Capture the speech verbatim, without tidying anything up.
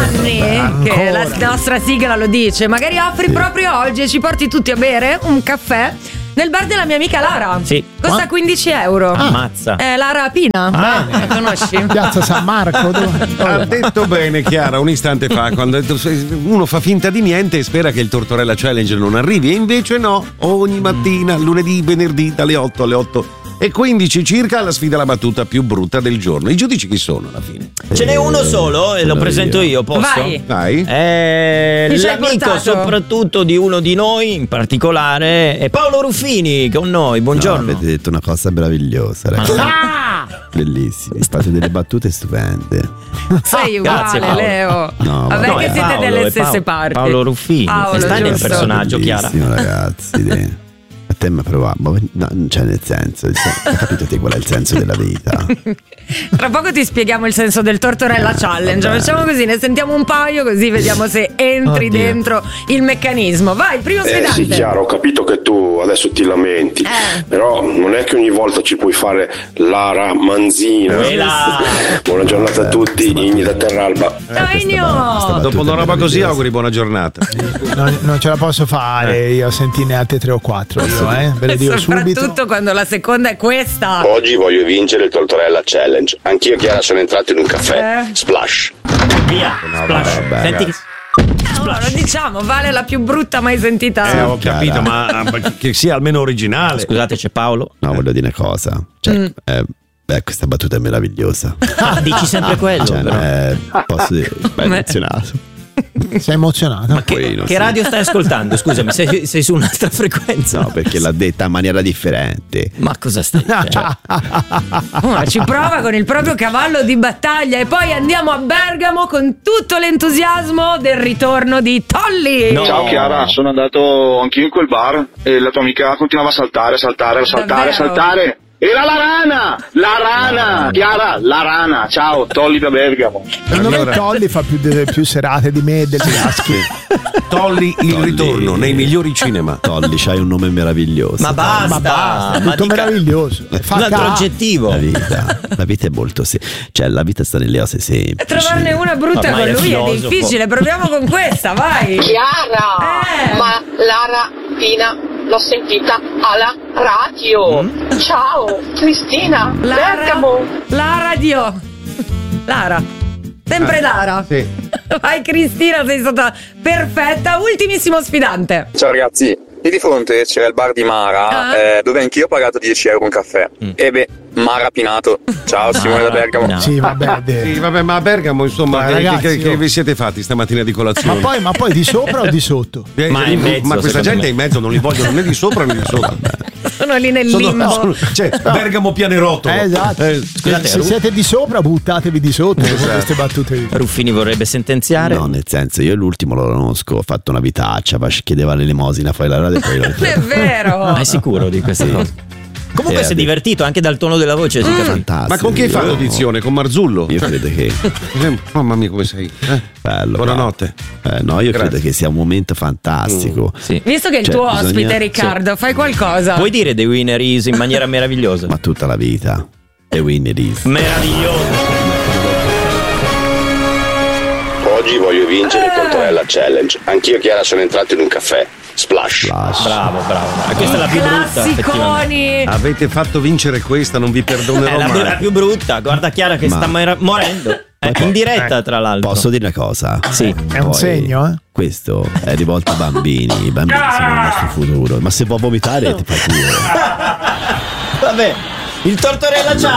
anni che la nostra sigla lo dice. Magari offri sì. proprio oggi e ci porti tutti a bere un caffè nel bar della mia amica Lara. Sì. Costa ah. quindici euro. Ah. Ammazza. È Lara Pina. Ah. La conosci? Piazza San Marco. Ha detto bene Chiara un istante fa, quando uno fa finta di niente e spera che il Tortorella Challenge non arrivi, e invece no, ogni mattina, lunedì, venerdì, dalle otto alle otto e quindici circa, la sfida alla battuta più brutta del giorno. I giudici chi sono alla fine? Ce n'è uno solo e lo presento io, posso? Vai. Vai. È l'amico soprattutto di uno di noi in particolare, è Paolo Ruffini con noi. Buongiorno. No, avete detto una cosa meravigliosa, ragazzi. Ah! Bellissimi, fate delle battute stupende. Sei uguale, Grazie, Paolo. Leo. No, vabbè, no, che siete Paolo, delle è stesse Paolo, parti. Paolo Ruffini. Paolo, stai nel giusto. personaggio, Chiara. Bellissimo, ragazzi. A te mi provavo, no, cioè nel senso, hai capito te qual è il senso della vita? Tra poco ti spieghiamo il senso del Tortorella Challenge. vabbè. Facciamo così, ne sentiamo un paio, così vediamo se entri Oddio. dentro il meccanismo. Vai, primo Eh sfidante. sì, chiaro, ho capito che tu adesso ti lamenti, Eh. però non è che ogni volta ci puoi fare la ramanzina. Quella. Buona giornata a tutti, Igni da Terralba. Dai, Gno. Dopo una roba così auguri buona giornata. Non, non ce la posso fare io a sentirne altre tre o quattro, io, eh? Ve le dico Soprattutto subito. quando la seconda è questa. Oggi voglio vincere il Tortorella Challenge. Anch'io e Chiara sono entrati in un caffè. Eh. Splash. Via. Splash. vabbè, Senti che... No, lo diciamo, vale la più brutta mai sentita. Eh, ho capito, ma che sia almeno originale. Scusate, c'è Paolo. No, voglio dire una cosa. Cioè, Mm. eh, beh, questa battuta è meravigliosa. Ah, dici sempre quello. Cioè, però. eh, posso dire, beh, emozionato. Sei emozionato? Ma che, Poi non che so. radio stai ascoltando? Scusami, sei, sei su un'altra frequenza. No, perché l'ha detta in maniera differente. Ma cosa stai dicendo? Oh, ci prova con il proprio cavallo di battaglia. E poi andiamo a Bergamo con tutto l'entusiasmo del ritorno di Tolli. No. Ciao Chiara, sono andato anch'io in quel bar e la tua amica continuava a saltare, a saltare, a saltare, a Davvero? saltare. Era la rana! La rana! Chiara, la rana! Ciao, Tolli da Bergamo. Secondo me Tolli fa più, de- più serate di me e del Gaschi. Tolli il Tolli. ritorno nei migliori cinema. Tolli, c'hai un nome meraviglioso. Ma basta, Ma basta, ma tutto dica- meraviglioso. Fa un altro ca- aggettivo. La vita, la vita è molto se- cioè la vita sta nelle cose semplici. Trovarne una brutta Ormai con è lui è filosofo. difficile. Proviamo con questa, vai. Chiara, Eh. ma Lara Pina l'ho sentita alla radio. Ciao, Cristina, Bergamo. La radio. Lara. Sempre Lara. Sì. Vai Cristina, sei stata perfetta. Ultimissimo sfidante. Ciao ragazzi, lì di fronte c'era il bar di Mara, Ah. eh, dove anch'io ho pagato dieci euro un caffè. E beh, Mara Pinato. Ciao, Simone da Bergamo. No. Sì, vabbè. de- Sì, vabbè, ma a Bergamo, insomma, Ma che, ragazzi, che- che oh. vi siete fatti stamattina di Ma colazione? poi, ma poi di sopra o di sotto? Eh, Ma eh, in mezzo, ma questa secondo gente me. in mezzo non li vogliono né di sopra né di sopra. Sono lì nel Sono, limbo. sono- cioè, Bergamo Pianerottolo. Eh, esatto. Eh, Scusate, Se Ru- siete di sopra, buttatevi di sotto con queste battute. Ruffini vorrebbe sentenziare. No, nel senso, io l'ultimo lo conosco, ho fatto una vitaccia, fa- chiedeva l'elemosina, poi la radio e poi Non è vero. Ma è sicuro di questa cosa? Comunque Eh, si è beh. divertito anche dal tono della voce. Si capisce. fantastico. ma con chi hai fatto audizione? Con Marzullo? Io credo che Eh, Mamma mia, come sei? Eh? bello. Buonanotte. Eh, no, io Grazie. credo che sia un momento fantastico. Sì. Visto che è il Cioè, tuo bisogna- ospite Riccardo, fai qualcosa. Puoi dire The Winner Is in maniera meravigliosa. Ma tutta la vita. E winner is. Meraviglioso. Oggi voglio vincere il Tortorella Challenge. Anch'io e Chiara sono entrati in un caffè. Splash. Flash. Bravo, bravo. Ma questa è la più brutta. effettivamente. Classiconi. Avete fatto vincere questa, non vi È perdonerò la, mai. la più brutta. Guarda Chiara che Ma- sta mora- morendo. È in diretta, tra l'altro. Posso dire una cosa? Sì. È un Poi, segno, eh? Questo è rivolto ai bambini. I bambini sono il nostro futuro. Ma se vuoi vomitare, ti fai pure. Vabbè. Il Tortorella Challenge.